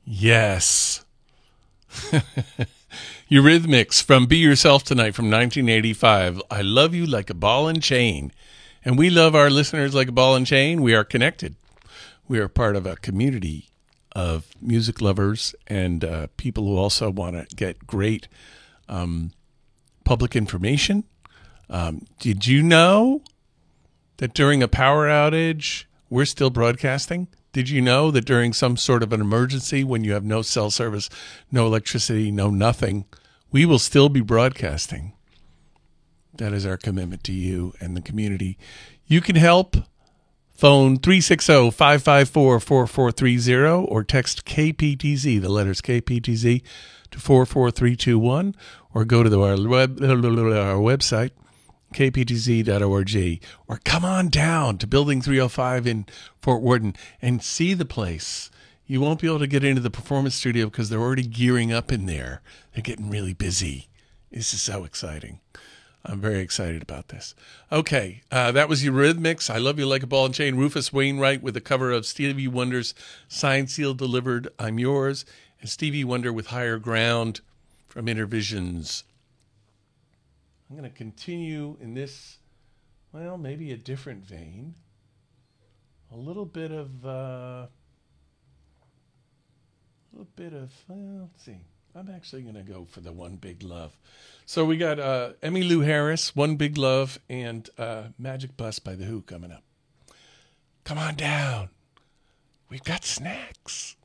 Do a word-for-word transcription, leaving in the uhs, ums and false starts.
Yes. Eurythmics from Be Yourself Tonight from nineteen eighty-five. I love you like a ball and chain. And we love our listeners like a ball and chain. We are connected. We are part of a community of music lovers and uh, people who also want to get great um, public information. Um, did you know that during a power outage, we're still broadcasting? Did you know that during some sort of an emergency, when you have no cell service, no electricity, no nothing, we will still be broadcasting? That is our commitment to you and the community. You can help. Phone three six zero, five five four, four four three zero or text K P T Z, the letters K P T Z, to four four three two one, or go to the, our, web, our website, K P T Z dot org, or come on down to Building three oh five in Fort Worden and see the place. You won't be able to get into the performance studio because they're already gearing up in there. They're getting really busy. This is so exciting. I'm very excited about this. Okay, uh, that was Eurythmics. I Love You Like a Ball and Chain. Rufus Wainwright with a cover of Stevie Wonder's Signed, Sealed, Delivered, I'm Yours, and Stevie Wonder with Higher Ground from Intervisions. I'm going to continue in this, well, maybe a different vein. A little bit of, uh, a little bit of, well, let's see. I'm actually going to go for the One Big Love. So we got uh, Emmylou Harris, One Big Love, and uh, Magic Bus by The Who coming up. Come on down. We've got snacks.